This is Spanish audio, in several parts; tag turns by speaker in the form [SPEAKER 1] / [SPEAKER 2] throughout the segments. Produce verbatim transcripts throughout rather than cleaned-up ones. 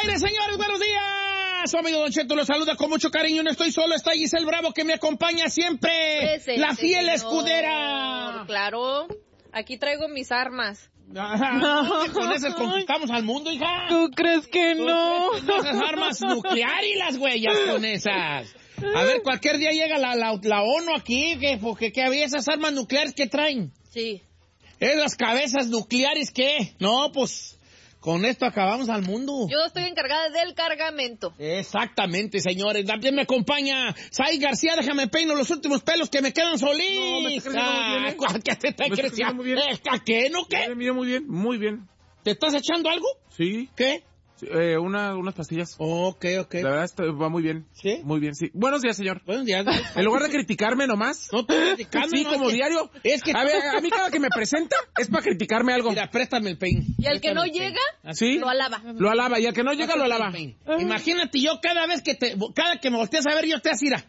[SPEAKER 1] Señores, señores, buenos días. Su amigo Don Cheto los saluda con mucho cariño. No estoy solo, está Giselle Bravo que me acompaña siempre.
[SPEAKER 2] Ese,
[SPEAKER 1] la fiel
[SPEAKER 2] señor.
[SPEAKER 1] escudera.
[SPEAKER 2] Claro, aquí traigo mis armas.
[SPEAKER 1] Ajá, con esas conquistamos al mundo, hija.
[SPEAKER 3] ¿Tú crees que no?
[SPEAKER 1] ¿Tú crees que no? Esas armas nucleares y las huellas con esas. A ver, cualquier día llega la, la, la ONU aquí, que, porque que había esas armas nucleares que traen.
[SPEAKER 2] Sí.
[SPEAKER 1] Esas cabezas nucleares que, no, pues, con esto acabamos al mundo.
[SPEAKER 2] Yo estoy encargada del cargamento.
[SPEAKER 1] Exactamente, señores. También me acompaña Sai García. Déjame peino los últimos pelos que me quedan solitos.
[SPEAKER 4] No, me está creciendo muy bien, ¿eh?
[SPEAKER 1] ¿A qué te está
[SPEAKER 4] Me está
[SPEAKER 1] creciendo?
[SPEAKER 4] creciendo muy bien.
[SPEAKER 1] ¿A qué? ¿No qué?
[SPEAKER 4] Mira, mira, muy bien, muy bien.
[SPEAKER 1] ¿Te estás echando algo?
[SPEAKER 4] Sí.
[SPEAKER 1] ¿Qué?
[SPEAKER 4] Sí, eh, una, unas pastillas.
[SPEAKER 1] Ok, ok.
[SPEAKER 4] La verdad está- va muy bien.
[SPEAKER 1] ¿Sí?
[SPEAKER 4] Muy bien, sí. Buenos días, señor.
[SPEAKER 1] Buenos días.
[SPEAKER 4] En lugar de criticarme nomás.
[SPEAKER 1] No estoy criticando.
[SPEAKER 4] Sí,
[SPEAKER 1] no,
[SPEAKER 4] como
[SPEAKER 1] es que-
[SPEAKER 4] diario.
[SPEAKER 1] Es que...
[SPEAKER 4] A ver, a mí cada que me presenta es para criticarme algo.
[SPEAKER 1] Mira, préstame el peine.
[SPEAKER 2] Y al que
[SPEAKER 1] Préstame
[SPEAKER 2] no
[SPEAKER 1] el peine.
[SPEAKER 2] llega,
[SPEAKER 1] Así.
[SPEAKER 4] Sí.
[SPEAKER 2] lo alaba.
[SPEAKER 4] Lo alaba. Y al que no llega, lo
[SPEAKER 1] Préstame
[SPEAKER 4] alaba.
[SPEAKER 1] el peine. Imagínate yo cada vez que te... Cada que me volteas a ver, yo te asira.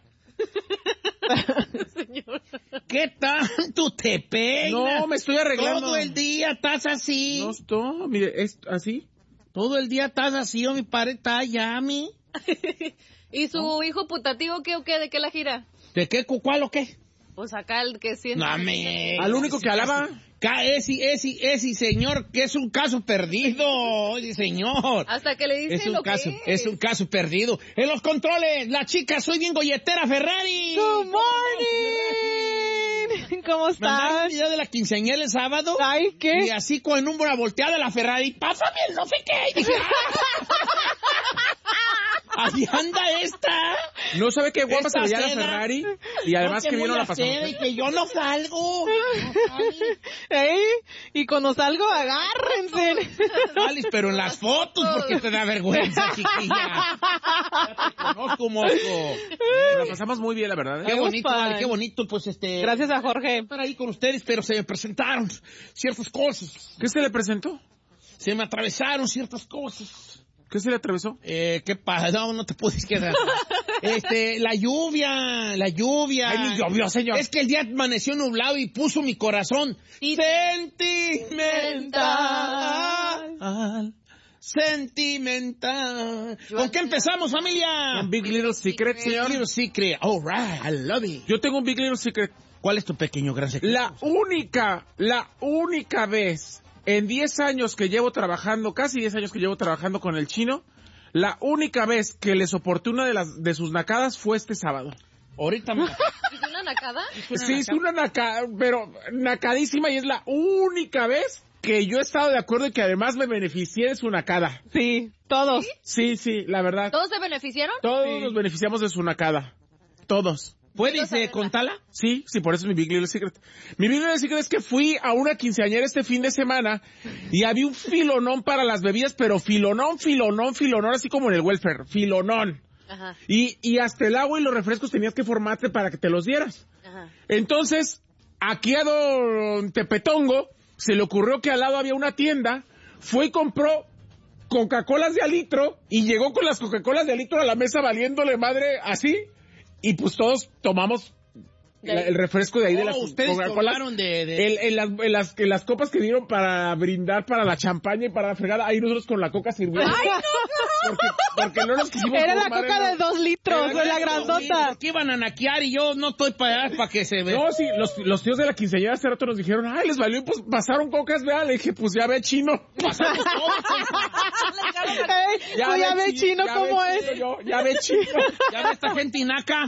[SPEAKER 2] Señor.
[SPEAKER 1] ¿Qué tanto te peinas?
[SPEAKER 4] No, me estoy arreglando.
[SPEAKER 1] Todo el día estás así.
[SPEAKER 4] No, esto, mire, es así.
[SPEAKER 1] Todo el día estás así, o mi padre está allá, mi.
[SPEAKER 2] ¿Y su hijo putativo qué o qué? ¿De qué la gira?
[SPEAKER 1] ¿De qué, cu- cuál o qué?
[SPEAKER 2] Pues acá el que siente.
[SPEAKER 1] No, me...
[SPEAKER 4] Al único que alaba.
[SPEAKER 1] Ca- Ese, ese, ese señor, que es un caso perdido, oye, señor.
[SPEAKER 2] Hasta que le dice
[SPEAKER 1] Es un
[SPEAKER 2] lo
[SPEAKER 1] caso,
[SPEAKER 2] que
[SPEAKER 1] es un caso perdido. En los controles, la chica, soy bien golletera Ferrari.
[SPEAKER 3] Good morning. ¿Cómo
[SPEAKER 1] Mandaron un
[SPEAKER 3] estás?
[SPEAKER 1] video de la quinceañera el sábado.
[SPEAKER 3] Ay,
[SPEAKER 1] Y
[SPEAKER 3] ¿qué?
[SPEAKER 1] así con una volteada la Ferrari, pásame el no sé qué. Y dije, ¡ah! Así anda esta.
[SPEAKER 4] No sabe qué guapa se
[SPEAKER 1] Esta
[SPEAKER 4] veía la
[SPEAKER 1] cena.
[SPEAKER 4] Ferrari. Y además
[SPEAKER 1] No,
[SPEAKER 4] que vino
[SPEAKER 1] voy a
[SPEAKER 4] la pasamos.
[SPEAKER 1] hacer, y que yo no salgo. No salgo.
[SPEAKER 3] ¿Eh? Y cuando salgo, agárrense.
[SPEAKER 1] Sales, pero en las fotos, porque te da vergüenza, chiquilla. Ya te conozco, mozo.
[SPEAKER 4] La pasamos muy bien, la verdad.
[SPEAKER 1] Qué
[SPEAKER 4] ¿eh?
[SPEAKER 1] bonito,
[SPEAKER 3] fun.
[SPEAKER 1] vale, qué bonito, pues este...
[SPEAKER 3] Gracias a Jorge.
[SPEAKER 1] Estar ahí con ustedes, pero se me presentaron ciertas cosas.
[SPEAKER 4] ¿Qué se le presentó?
[SPEAKER 1] Se me atravesaron ciertas cosas.
[SPEAKER 4] ¿Qué se le atravesó?
[SPEAKER 1] Eh, ¿qué pasa? No, no te puedes quedar. Este, la lluvia, la lluvia.
[SPEAKER 4] Ay, ni llovió, señor.
[SPEAKER 1] Es que el día amaneció nublado y puso mi corazón
[SPEAKER 2] Y-
[SPEAKER 1] sentimental. Sentimental. ¿Con qué empezamos, familia?
[SPEAKER 4] Un Big Little Secret,
[SPEAKER 1] Big
[SPEAKER 4] señor.
[SPEAKER 1] Little Secret. All right, I love it.
[SPEAKER 4] Yo tengo un Big Little Secret.
[SPEAKER 1] ¿Cuál es tu pequeño gran secreto?
[SPEAKER 4] La única, la única vez en diez años que llevo trabajando, casi diez años que llevo trabajando con el chino, la única vez que le soporté una de las de sus nacadas fue este sábado.
[SPEAKER 1] Ahorita me...
[SPEAKER 2] ¿Hizo una nacada?
[SPEAKER 4] Sí, es una nacada, pero nacadísima, y es la única vez que yo he estado de acuerdo y que además me beneficié de su nacada.
[SPEAKER 3] Sí, todos.
[SPEAKER 4] Sí, sí, la verdad.
[SPEAKER 2] ¿Todos se beneficiaron?
[SPEAKER 4] Todos
[SPEAKER 3] Sí.
[SPEAKER 4] nos beneficiamos de su nacada. Todos.
[SPEAKER 1] ¿Puedes eh, contarla?
[SPEAKER 4] Sí, sí, por eso es mi Big Little Secret. Mi Big Little Secret es que fui a una quinceañera este fin de semana y había un filonón para las bebidas, pero filonón, filonón, filonón, así como en el welfare, filonón.
[SPEAKER 2] Ajá,
[SPEAKER 4] Y, y hasta el agua y los refrescos tenías que formarte para que te los dieras.
[SPEAKER 2] ajá.
[SPEAKER 4] Entonces, aquí a don Tepetongo se le ocurrió que al lado había una tienda, fue y compró Coca-Colas de a litro y llegó con las Coca-Colas de a litro a la mesa valiéndole madre así, y pues todos tomamos la- el refresco de ahí de
[SPEAKER 1] Oh,
[SPEAKER 4] las
[SPEAKER 1] ustedes
[SPEAKER 4] Coca-Colas.
[SPEAKER 1] tomaron de- de-
[SPEAKER 4] El- en, las, en, las, en las copas que dieron para brindar para la champaña y para la fregada, ahí nosotros con la coca sirviendo.
[SPEAKER 2] ¡Ay, no!
[SPEAKER 4] Porque, porque no nos quisimos
[SPEAKER 3] Era la
[SPEAKER 4] formar
[SPEAKER 3] coca
[SPEAKER 4] en la-
[SPEAKER 3] de dos litros, de la grandota.
[SPEAKER 1] ¿Por qué iban a naquear y yo no estoy para allá para que se vea?
[SPEAKER 4] No, sí, los, los tíos de la quinceañera hace rato nos dijeron, ay, les valió, y pues pasaron cocas, vea, le dije, pues ya ve chino. Pasamos
[SPEAKER 3] Ey, tú ya ves chino
[SPEAKER 4] ya
[SPEAKER 3] cómo
[SPEAKER 4] ve
[SPEAKER 3] es.
[SPEAKER 4] chino, yo, ya ve chino.
[SPEAKER 1] Ya ve esta gente inaca.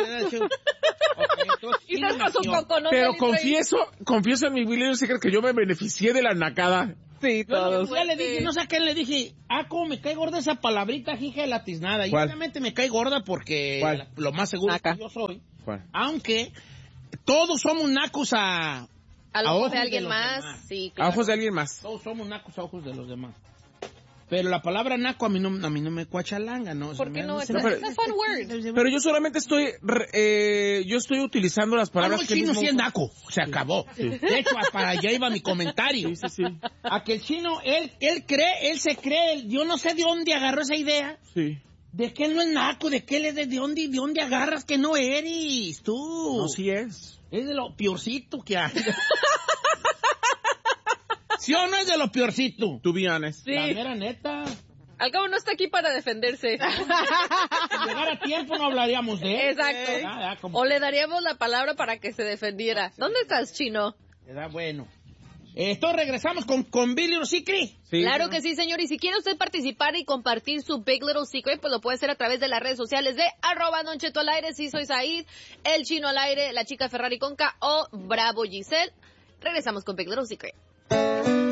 [SPEAKER 2] Y estás con su coconut.
[SPEAKER 4] Pero
[SPEAKER 2] de litro ahí.
[SPEAKER 4] confieso, confieso en mi Big Little Secret que yo me beneficié de la nacada.
[SPEAKER 3] Sí, todos.
[SPEAKER 1] Ya le dije, no sé a qué le dije, ah, cómo me cae gorda esa palabrita, jija de la tiznada. Y
[SPEAKER 4] ¿Cuál?
[SPEAKER 1] obviamente me cae gorda porque
[SPEAKER 4] ¿Cuál?
[SPEAKER 1] lo más seguro es
[SPEAKER 3] Naca.
[SPEAKER 1] que yo soy.
[SPEAKER 4] ¿Cuál?
[SPEAKER 1] Aunque todos somos nacos a...
[SPEAKER 2] A
[SPEAKER 1] a
[SPEAKER 2] los
[SPEAKER 1] ojos
[SPEAKER 2] de
[SPEAKER 1] de
[SPEAKER 2] alguien
[SPEAKER 1] los
[SPEAKER 2] más.
[SPEAKER 1] demás.
[SPEAKER 2] Sí,
[SPEAKER 4] A
[SPEAKER 2] claro.
[SPEAKER 4] ojos de alguien más.
[SPEAKER 1] Todos somos nacos a ojos de los demás. Pero la palabra naco a mí no, a mí no me cuachalanga, ¿no?
[SPEAKER 2] ¿Por qué no?
[SPEAKER 1] Se
[SPEAKER 2] It's
[SPEAKER 1] me-
[SPEAKER 2] a, it's a fun word.
[SPEAKER 4] Pero yo solamente estoy, re- eh, yo estoy utilizando las
[SPEAKER 1] Ah, no,
[SPEAKER 4] palabras
[SPEAKER 1] el
[SPEAKER 4] que
[SPEAKER 1] chino
[SPEAKER 4] mismo
[SPEAKER 1] sí es
[SPEAKER 4] uso.
[SPEAKER 1] naco, se acabó.
[SPEAKER 4] Sí.
[SPEAKER 1] De hecho, para allá iba mi comentario.
[SPEAKER 4] Sí, sí, sí.
[SPEAKER 1] A que el chino, él, él cree, él se cree, yo no sé de dónde agarró esa idea,
[SPEAKER 4] Sí.
[SPEAKER 1] de que él no es naco, de que él es de, de dónde, de dónde agarras que no eres, tú.
[SPEAKER 4] No, sí es.
[SPEAKER 1] Es de lo peorcito que hay. ¿Sí o no es de lo peorcito?
[SPEAKER 4] To be honest.
[SPEAKER 2] Sí.
[SPEAKER 1] La mera neta.
[SPEAKER 2] Al cabo no está aquí para defenderse.
[SPEAKER 1] Si llegara a tiempo no hablaríamos de él.
[SPEAKER 2] Exacto.
[SPEAKER 1] Ah, ah, como-
[SPEAKER 2] O le daríamos la palabra para que se defendiera. ¿Dónde estás, Chino?
[SPEAKER 1] Era bueno. Esto regresamos con, con Big Little Secret.
[SPEAKER 4] Sí,
[SPEAKER 2] Claro
[SPEAKER 4] ¿no?
[SPEAKER 2] que sí, señor. Y si quiere usted participar y compartir su Big Little Secret, pues lo puede hacer a través de las redes sociales de arroba Don Cheto al aire, si soy Said, el Chino al aire, la chica Ferrari con K o Bravo Giselle. Regresamos con Big Little Secret.